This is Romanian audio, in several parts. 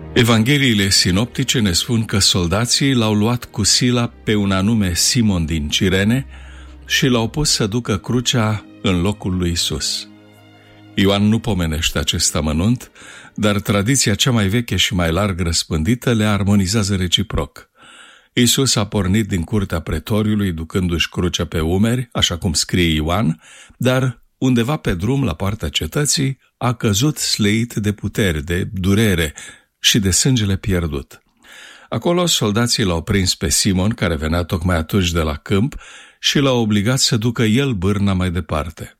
Evangheliile sinoptice ne spun că soldații l-au luat cu sila pe un anume Simon din Cirene și l-au pus să ducă crucea în locul lui Isus. Ioan nu pomenește acest amănunt, dar tradiția cea mai veche și mai larg răspândită le armonizează reciproc. Isus a pornit din curtea pretoriului ducându-și crucea pe umeri, așa cum scrie Ioan, dar undeva pe drum la poarta cetății a căzut sleit de puteri, de durere și de sângele pierdut. Acolo soldații l-au prins pe Simon, care venea tocmai atunci de la câmp, și l-au obligat să ducă el bârna mai departe.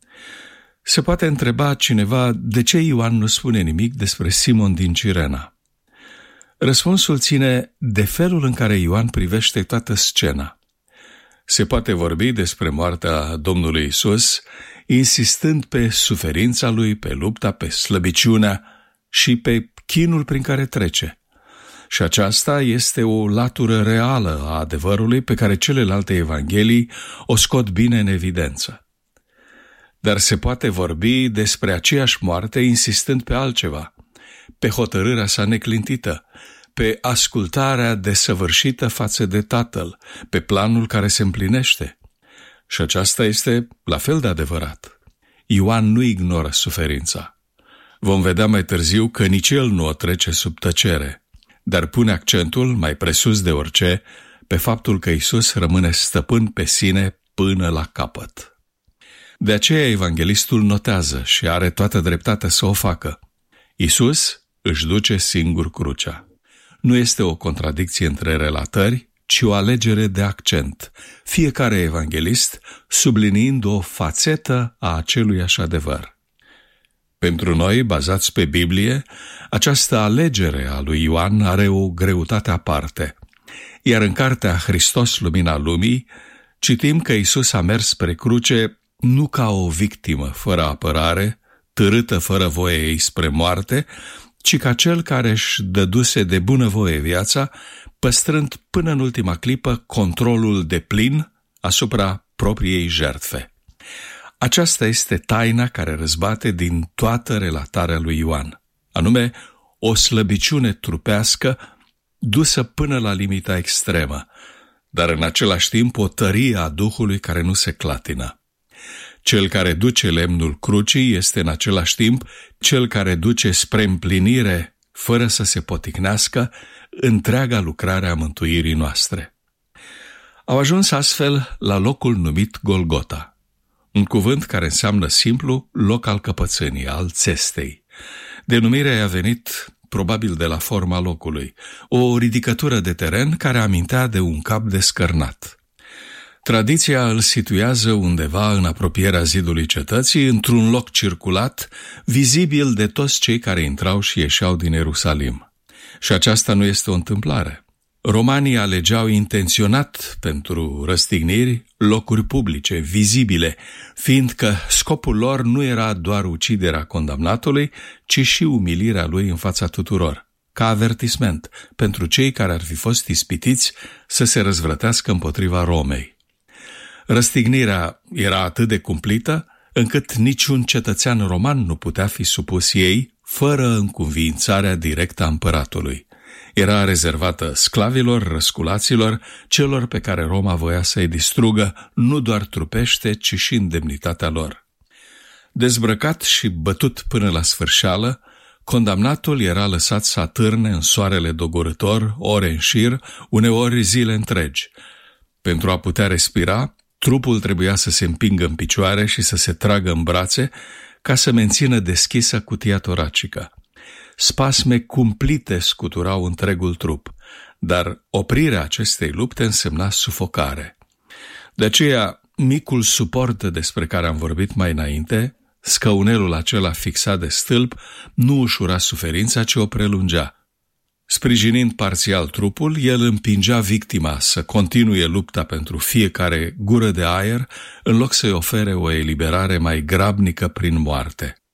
Se poate întreba cineva de ce Ioan nu spune nimic despre Simon din Cirena. Răspunsul ține de felul în care Ioan privește toată scena. Se poate vorbi despre moartea Domnului Isus, insistând pe suferința lui, pe lupta, pe slăbiciunea și pe chinul prin care trece. Și aceasta este o latură reală a adevărului pe care celelalte evanghelii o scot bine în evidență. Dar se poate vorbi despre aceeași moarte insistând pe altceva, pe hotărârea sa neclintită, pe ascultarea desăvârșită față de Tatăl, pe planul care se împlinește. Și aceasta este la fel de adevărat. Ioan nu ignoră suferința. Vom vedea mai târziu că nici el nu o trece sub tăcere, dar pune accentul, mai presus de orice, pe faptul că Isus rămâne stăpân pe sine până la capăt. De aceea evanghelistul notează și are toată dreptatea să o facă. Isus își duce singur crucea. Nu este o contradicție între relatări, ci o alegere de accent, fiecare evanghelist subliniind o fațetă a aceluiași adevăr. Pentru noi, bazați pe Biblie, această alegere a lui Ioan are o greutate aparte, iar în cartea Hristos, lumina lumii, citim că Isus a mers spre cruce nu ca o victimă fără apărare, târâtă fără voie ei spre moarte, ci ca cel care își dăduse de bunăvoie viața, păstrând până în ultima clipă controlul deplin asupra propriei jertfe. Aceasta este taina care răzbate din toată relatarea lui Ioan, anume o slăbiciune trupească dusă până la limita extremă, dar în același timp o tărie a Duhului care nu se clatină. Cel care duce lemnul crucii este în același timp cel care duce spre împlinire, fără să se poticnească, întreaga lucrare a mântuirii noastre. Au ajuns astfel la locul numit Golgota, un cuvânt care înseamnă simplu loc al căpățânii, al țestei. Denumirea a venit probabil de la forma locului, o ridicătură de teren care amintea de un cap descărnat. Tradiția îl situează undeva în apropierea zidului cetății, într-un loc circulat, vizibil de toți cei care intrau și ieșeau din Ierusalim. Și aceasta nu este o întâmplare. Romanii alegeau intenționat pentru răstigniri locuri publice, vizibile, fiindcă scopul lor nu era doar uciderea condamnatului, ci și umilirea lui în fața tuturor, ca avertisment pentru cei care ar fi fost ispitiți să se răzvrătească împotriva Romei. Răstignirea era atât de cumplită, încât niciun cetățean roman nu putea fi supus ei fără încuviințarea directă a împăratului. Era rezervată sclavilor, răsculaților, celor pe care Roma voia să-i distrugă, nu doar trupește, ci și în demnitatea lor. Dezbrăcat și bătut până la sfârșeală, condamnatul era lăsat să atârne în soarele dogorător, ore în șir, uneori zile întregi. Pentru a putea respira, trupul trebuia să se împingă în picioare și să se tragă în brațe ca să mențină deschisă cutia toracică. Spasme cumplite scuturau întregul trup, dar oprirea acestei lupte însemna sufocare. De aceea, micul suport despre care am vorbit mai înainte, scăunelul acela fixat de stâlp, nu ușura suferința, ci o prelungea. Sprijinind parțial trupul, el împingea victima să continue lupta pentru fiecare gură de aer, în loc să-i ofere o eliberare mai grabnică prin moarte.